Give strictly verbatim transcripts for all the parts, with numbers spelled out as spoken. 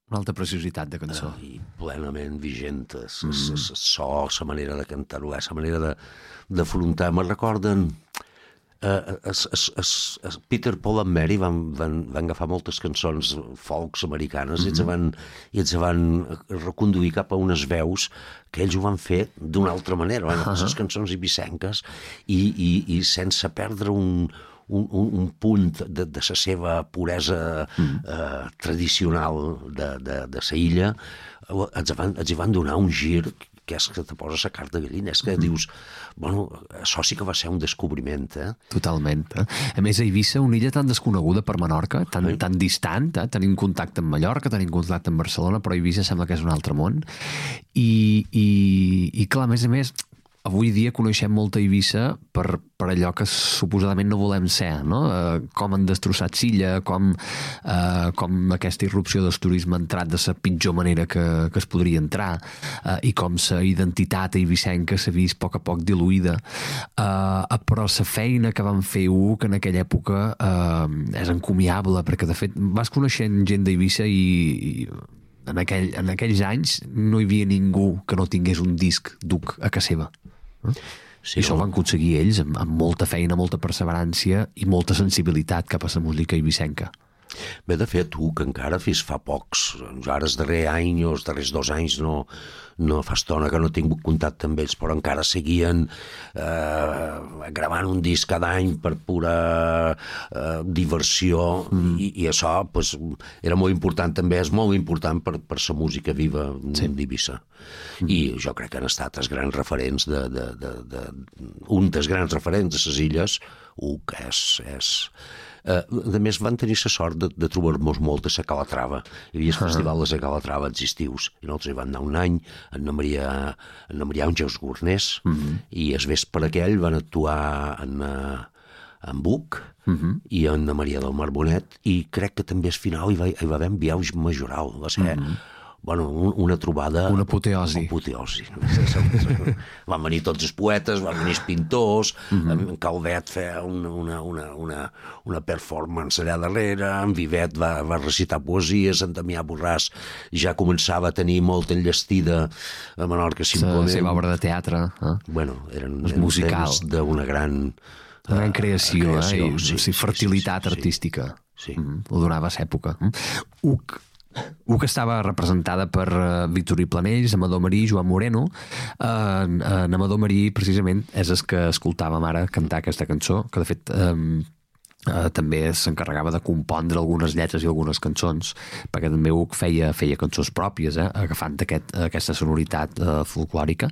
Una altra preciositat de cançó. I plenament vigent. El so, la manera de cantar-ho, la manera d'afrontar. Me recorden... Uh, es, es, es, es Peter, Paul and Mary van, van, van agafar moltes cançons folks americanes mm-hmm. i, van, i els van reconduir cap a unes veus que ells ho van fer d'una altra manera, van agafar les uh-huh. cançons ibicenques i, i, i sense perdre un, un, un, un punt de, de la seva puresa mm. uh, tradicional de, de, de sa illa, els van, els van donar un gir que és que te poses a carta de gallina, és que mm. dius, bueno, això sí que va ser un descobriment, eh? Totalment. Eh? A més, a Eivissa, una illa tan desconeguda per Menorca, tan, sí. tan distant, eh? Tenim contacte amb Mallorca, tenim contacte amb Barcelona, però Eivissa sembla que és un altre món. I, i, i clar, a més a més, avui dia coneixem molta Eivissa per, per allò que suposadament no volem ser, no? Eh, com han destrossat Silla, com, eh, com aquesta irrupció del turisme ha entrat de la pitjor manera que, que es podria entrar, eh, i com la identitat eivissenca s'ha vist a poc a poc diluïda. Eh, però la feina que van fer U, que en aquella època eh, és encomiable, perquè de fet vas coneixent gent d'Eivissa i... i En, aquell, en aquells anys no hi havia ningú que no tingués un disc d'U C a casa seva. Sí, I això ho van aconseguir ells amb, amb molta feina, molta perseverància i molta sensibilitat cap a la música eivissenca. Bé, de fet, tu, que encara fins fa pocs, ara el darrer any o els darrers dos anys no, no fa estona que no he tingut contacte amb ells, però encara seguien eh, gravant un disc cada any per pura eh, diversió mm. i, i això pues, era molt important també, és molt important per, per la música viva sí. d'Eivissa. Mm. I jo crec que han estat els grans referents de, de, de, de, un dels grans referents de les illes, U, que és... és Uh, a més van tenir la sort de, de trobar-nos molt a la Calatrava. Hi havia el festival de la Calatrava els estius i nosaltres hi vam anar un any en Anna Maria, en Anna Maria Àngels Gornés mm-hmm. i el vespre aquell van actuar en, uh, en Buc mm-hmm. i en Anna Maria del Mar Bonet i crec que també al final hi va, hi va haver un biauix majoral, va ser mm-hmm. bueno, una trobada... Una apoteosi. Apoteosi. Van venir tots els poetes, van venir els pintors, mm-hmm. en Calvet feia una, una, una, una, una performance allà darrere, en Vivet va, va recitar poesies, en Damià Borràs ja començava a tenir molt enllestida a Menorca simplement. La seva obra de teatre. Eh? Bueno, eren, eren temps d'una gran... Una gran creació, uh, creació eh? I, sí, sí, fertilitat sí, sí, artística. Sí. Mm, ho donava a l'època. U C U que estava representada per uh, Victorí Planells, Amador Marí, Joan Moreno. Uh, en, en Amador Marí, precisament, és el que escoltàvem ara cantar aquesta cançó, que de fet um, uh, també s'encarregava de compondre algunes lletres i algunes cançons, perquè també U C feia, feia cançons pròpies, eh, agafant aquest, aquesta sonoritat uh, folclòrica.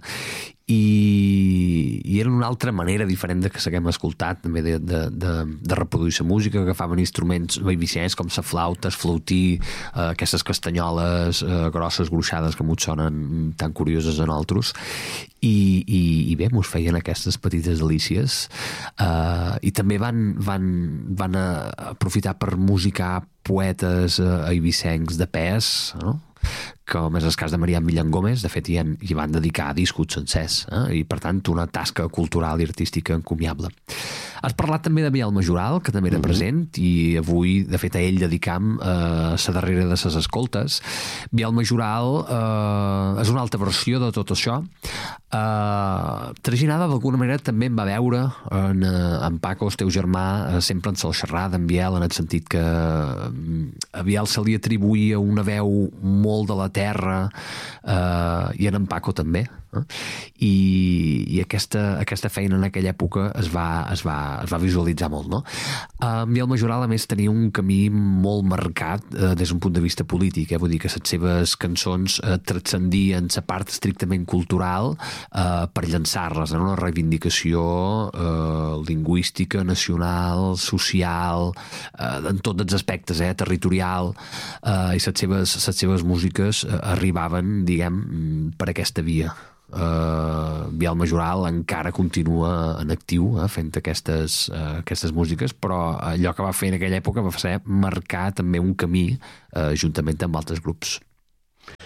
I, i era una altra manera diferent de que s'haguem escoltat també de, de, de, de reproduir la música, que agafaven instruments eivissencs com la flauta, el flautí, eh, aquestes castanyoles eh, grosses, gruixades que m'ho sonen tan curioses a nosaltres i, i, i bé, mos feien aquestes petites delícies eh, i també van, van, van aprofitar per musicar poetes eh, eivissencs de pes, no? Com és el cas de Marià Millán Gómez, de fet hi, han, hi van dedicar discos sencers, eh? I per tant una tasca cultural i artística encomiable. Has parlat també de Biel Majoral, que també era present, i avui, de fet, a ell dedicam eh, la darrera de ses escoltes. Biel Majoral eh, és una altra versió de tot això. Eh, Traginada, d'alguna manera, també em va veure en, en Paco, el teu germà, eh, sempre en sol xerrar d'en Biel, en el sentit que a Biel se li atribuïa una veu molt de la terra eh, i en en Paco també, eh? I, i aquesta, aquesta feina en aquella època es va, es va, es va visualitzar molt, no? En Biel Majoral, a més, tenia un camí molt marcat eh, des d'un punt de vista polític, eh? Vull dir que les seves cançons eh, transcendien la part estrictament cultural eh, per llançar-les en una reivindicació eh, lingüística, nacional, social, eh, en tots els aspectes, eh, territorial, eh, i les seves, les seves músiques eh, arribaven, diguem, per aquesta via. Uh, Biel Majoral encara continua en actiu eh, fent aquestes, uh, aquestes músiques, però allò que va fer en aquella època va ser marcar també un camí uh, juntament amb altres grups.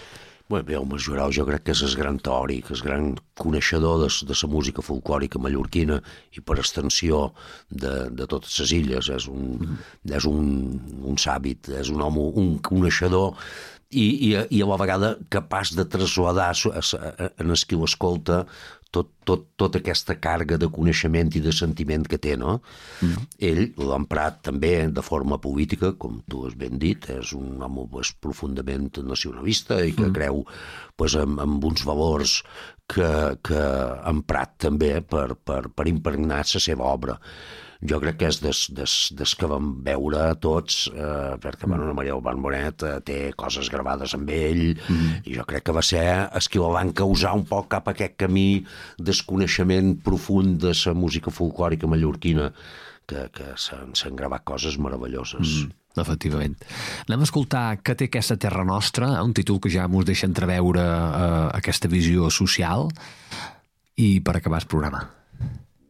Bé, bé, el Masjoral jo crec que és el gran teòric, el gran coneixedor de, de la música folclòrica mallorquina i per extensió de, de totes les illes. És un, mm-hmm. és un, un sàbit, és un home, un coneixedor i, i, i a la vegada capaç de traslladar en el qui l'escolta tot, tot, tota aquesta càrrega de coneixement i de sentiment que té, no? Mm. Ell l'ha emprat també de forma política, com tu has ben dit, és un home pues, profundament nacionalista i que mm. creu pues, en, en uns valors que, que ha emprat també per, per, per impregnar la seva obra. Jo crec que és des, des, des que vam veure tots, eh, perquè bueno, la Maria Alban Bonet eh, té coses gravades amb ell, mm. i jo crec que va ser el que la van causar un poc cap a aquest camí desconeixement profund de la música folclòrica mallorquina, que, que s'han gravat coses meravelloses. Mm. Efectivament. Anem a escoltar Què té aquesta terra nostra, un títol que ja mos deixa entreveure eh, aquesta visió social, i per acabar el programa.